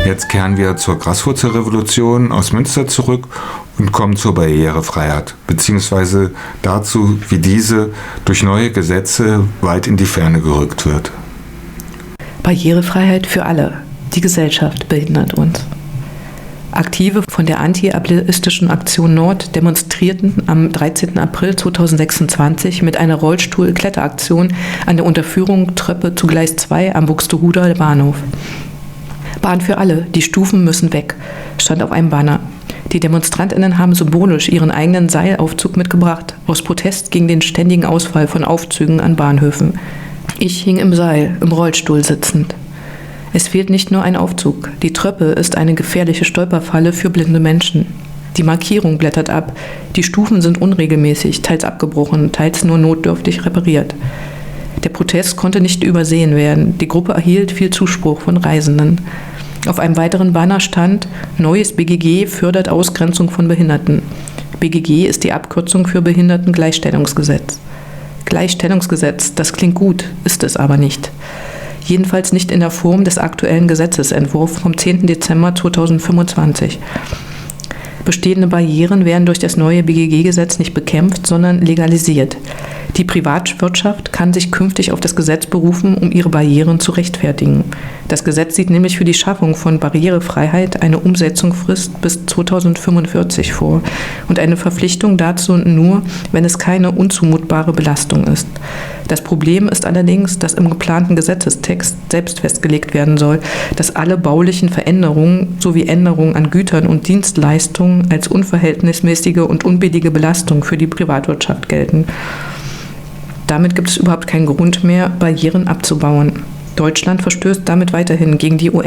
Jetzt kehren wir zur Graswurzelrevolution aus Münster zurück und kommen zur Barrierefreiheit, beziehungsweise dazu, wie diese durch neue Gesetze weit in die Ferne gerückt wird. Barrierefreiheit für alle. Die Gesellschaft behindert uns. Aktive von der anti-ableistischen Aktion Nord demonstrierten am 13. April 2026 mit einer Rollstuhl-Kletteraktion an der Unterführung Treppe zu Gleis 2 am Buxtehuder Bahnhof. Bahn für alle, die Stufen müssen weg, stand auf einem Banner. Die DemonstrantInnen haben symbolisch ihren eigenen Seilaufzug mitgebracht, aus Protest gegen den ständigen Ausfall von Aufzügen an Bahnhöfen. Ich hing im Seil, im Rollstuhl sitzend. Es fehlt nicht nur ein Aufzug. Die Treppe ist eine gefährliche Stolperfalle für blinde Menschen. Die Markierung blättert ab. Die Stufen sind unregelmäßig, teils abgebrochen, teils nur notdürftig repariert. Der Protest konnte nicht übersehen werden. Die Gruppe erhielt viel Zuspruch von Reisenden. Auf einem weiteren Banner stand: Neues BGG fördert Ausgrenzung von Behinderten. BGG ist die Abkürzung für Behindertengleichstellungsgesetz. Gleichstellungsgesetz, das klingt gut, ist es aber nicht. Jedenfalls nicht in der Form des aktuellen Gesetzesentwurfs vom 10. Dezember 2025. Bestehende Barrieren werden durch das neue BGG-Gesetz nicht bekämpft, sondern legalisiert. Die Privatwirtschaft kann sich künftig auf das Gesetz berufen, um ihre Barrieren zu rechtfertigen. Das Gesetz sieht nämlich für die Schaffung von Barrierefreiheit eine Umsetzungsfrist bis 2045 vor und eine Verpflichtung dazu nur, wenn es keine unzumutbare Belastung ist. Das Problem ist allerdings, dass im geplanten Gesetzestext selbst festgelegt werden soll, dass alle baulichen Veränderungen sowie Änderungen an Gütern und Dienstleistungen als unverhältnismäßige und unbillige Belastung für die Privatwirtschaft gelten. Damit gibt es überhaupt keinen Grund mehr, Barrieren abzubauen. Deutschland verstößt damit weiterhin gegen die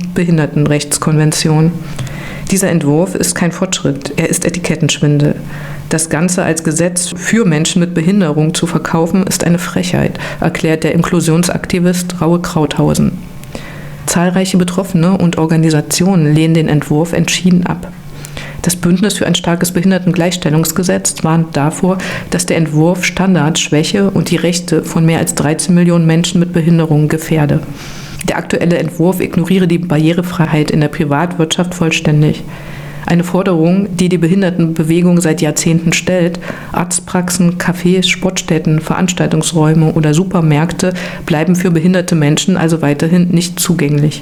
UN-Behindertenrechtskonvention. Dieser Entwurf ist kein Fortschritt, er ist Etikettenschwindel. Das Ganze als Gesetz für Menschen mit Behinderung zu verkaufen, ist eine Frechheit, erklärt der Inklusionsaktivist Raue Krauthausen. Zahlreiche Betroffene und Organisationen lehnen den Entwurf entschieden ab. Das Bündnis für ein starkes Behindertengleichstellungsgesetz warnt davor, dass der Entwurf Standards schwäche und die Rechte von mehr als 13 Millionen Menschen mit Behinderungen gefährde. Der aktuelle Entwurf ignoriere die Barrierefreiheit in der Privatwirtschaft vollständig. Eine Forderung, die die Behindertenbewegung seit Jahrzehnten stellt: Arztpraxen, Cafés, Sportstätten, Veranstaltungsräume oder Supermärkte bleiben für behinderte Menschen also weiterhin nicht zugänglich.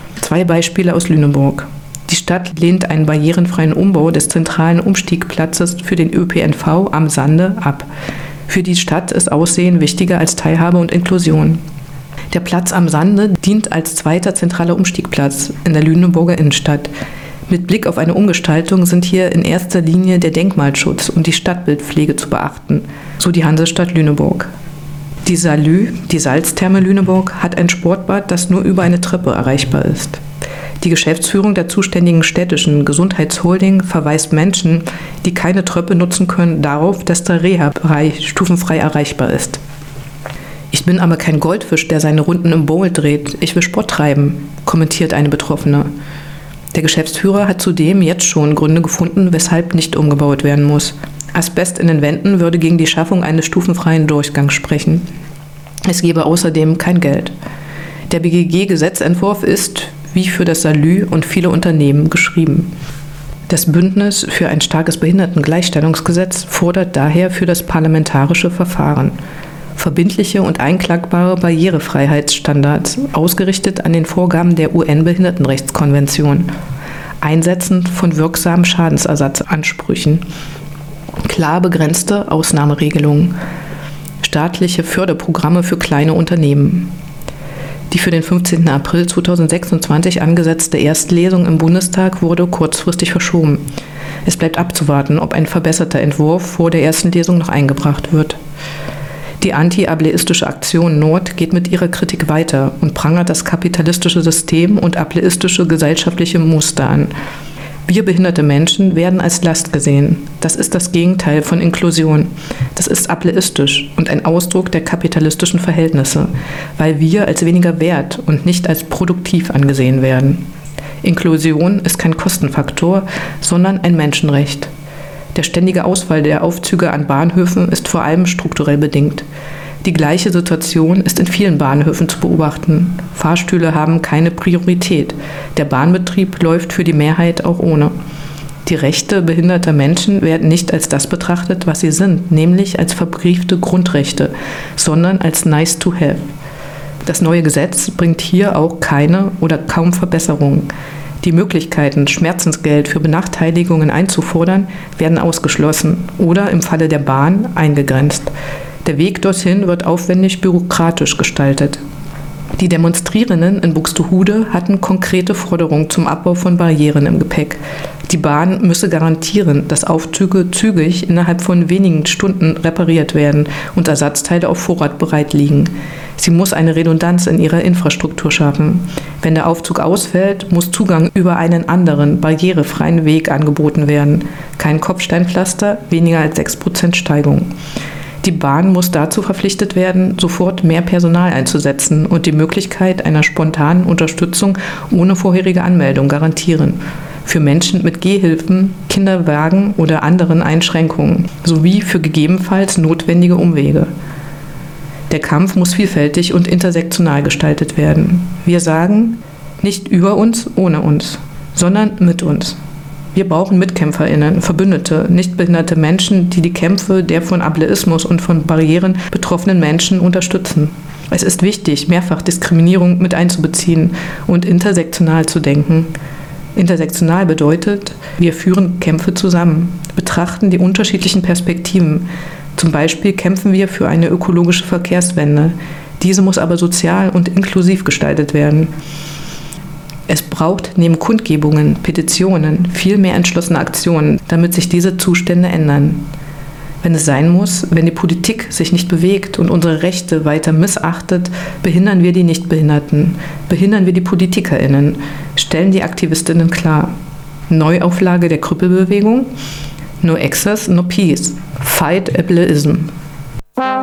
2 Beispiele aus Lüneburg. Die Stadt lehnt einen barrierenfreien Umbau des zentralen Umstiegplatzes für den ÖPNV am Sande ab. Für die Stadt ist Aussehen wichtiger als Teilhabe und Inklusion. Der Platz am Sande dient als zweiter zentraler Umstiegplatz in der Lüneburger Innenstadt. Mit Blick auf eine Umgestaltung sind hier in erster Linie der Denkmalschutz und die Stadtbildpflege zu beachten, so die Hansestadt Lüneburg. Die Salü, die Salztherme Lüneburg, hat ein Sportbad, das nur über eine Treppe erreichbar ist. Die Geschäftsführung der zuständigen städtischen Gesundheitsholding verweist Menschen, die keine Treppe nutzen können, darauf, dass der Reha-Bereich stufenfrei erreichbar ist. Ich bin aber kein Goldfisch, der seine Runden im Bowl dreht. Ich will Sport treiben, kommentiert eine Betroffene. Der Geschäftsführer hat zudem jetzt schon Gründe gefunden, weshalb nicht umgebaut werden muss. Asbest in den Wänden würde gegen die Schaffung eines stufenfreien Durchgangs sprechen. Es gebe außerdem kein Geld. Der BGG-Gesetzentwurf ist, wie für das Salü und viele Unternehmen, geschrieben. Das Bündnis für ein starkes Behindertengleichstellungsgesetz fordert daher für das parlamentarische Verfahren verbindliche und einklagbare Barrierefreiheitsstandards, ausgerichtet an den Vorgaben der UN-Behindertenrechtskonvention, Einsetzen von wirksamen Schadensersatzansprüchen, klar begrenzte Ausnahmeregelungen, staatliche Förderprogramme für kleine Unternehmen. Die für den 15. April 2026 angesetzte Erstlesung im Bundestag wurde kurzfristig verschoben. Es bleibt abzuwarten, ob ein verbesserter Entwurf vor der ersten Lesung noch eingebracht wird. Die anti-ableistische Aktion Nord geht mit ihrer Kritik weiter und prangert das kapitalistische System und ableistische gesellschaftliche Muster an. Wir behinderte Menschen werden als Last gesehen. Das ist das Gegenteil von Inklusion. Das ist ableistisch und ein Ausdruck der kapitalistischen Verhältnisse, weil wir als weniger wert und nicht als produktiv angesehen werden. Inklusion ist kein Kostenfaktor, sondern ein Menschenrecht. Der ständige Ausfall der Aufzüge an Bahnhöfen ist vor allem strukturell bedingt. Die gleiche Situation ist in vielen Bahnhöfen zu beobachten. Fahrstühle haben keine Priorität. Der Bahnbetrieb läuft für die Mehrheit auch ohne. Die Rechte behinderter Menschen werden nicht als das betrachtet, was sie sind, nämlich als verbriefte Grundrechte, sondern als nice to have. Das neue Gesetz bringt hier auch keine oder kaum Verbesserungen. Die Möglichkeiten, Schmerzensgeld für Benachteiligungen einzufordern, werden ausgeschlossen oder im Falle der Bahn eingegrenzt. Der Weg dorthin wird aufwendig bürokratisch gestaltet. Die Demonstrierenden in Buxtehude hatten konkrete Forderungen zum Abbau von Barrieren im Gepäck. Die Bahn müsse garantieren, dass Aufzüge zügig innerhalb von wenigen Stunden repariert werden und Ersatzteile auf Vorrat bereit liegen. Sie muss eine Redundanz in ihrer Infrastruktur schaffen. Wenn der Aufzug ausfällt, muss Zugang über einen anderen, barrierefreien Weg angeboten werden. Kein Kopfsteinpflaster, weniger als 6% Steigung. Die Bahn muss dazu verpflichtet werden, sofort mehr Personal einzusetzen und die Möglichkeit einer spontanen Unterstützung ohne vorherige Anmeldung garantieren. Für Menschen mit Gehhilfen, Kinderwagen oder anderen Einschränkungen, sowie für gegebenenfalls notwendige Umwege. Der Kampf muss vielfältig und intersektional gestaltet werden. Wir sagen, nicht über uns, ohne uns, sondern mit uns. Wir brauchen MitkämpferInnen, Verbündete, nichtbehinderte Menschen, die die Kämpfe der von Ableismus und von Barrieren betroffenen Menschen unterstützen. Es ist wichtig, mehrfach Diskriminierung mit einzubeziehen und intersektional zu denken. Intersektional bedeutet, wir führen Kämpfe zusammen, betrachten die unterschiedlichen Perspektiven. Zum Beispiel kämpfen wir für eine ökologische Verkehrswende. Diese muss aber sozial und inklusiv gestaltet werden. Es braucht neben Kundgebungen, Petitionen viel mehr entschlossene Aktionen, damit sich diese Zustände ändern. Wenn es sein muss, wenn die Politik sich nicht bewegt und unsere Rechte weiter missachtet, behindern wir die Nichtbehinderten, behindern wir die PolitikerInnen, stellen die AktivistInnen klar. Neuauflage der Krüppelbewegung: No Access, no Peace. Fight Ableism.